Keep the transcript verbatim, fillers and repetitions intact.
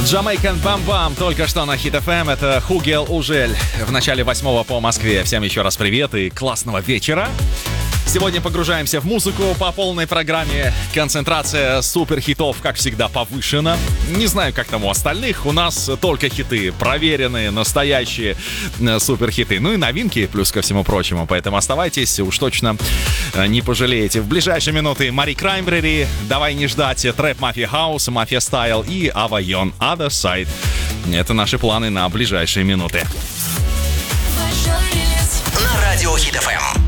Jamaican Bam Bam только что на Hit эф эм. Это Хугел Ужель. В начале восьмого по Москве. Всем еще раз привет и классного вечера. Сегодня погружаемся в музыку по полной программе. Концентрация суперхитов, как всегда, повышена. Не знаю, как там у остальных. У нас только хиты. Проверенные, настоящие суперхиты. Ну и новинки, плюс ко всему прочему. Поэтому оставайтесь, уж точно не пожалеете. В ближайшие минуты Мари Краймбрери, «Давай не ждать», Трэп Мафия Хаус, Мафия Стайл и Авайон Other Side. Это наши планы на ближайшие минуты. На радио Хит эф эм.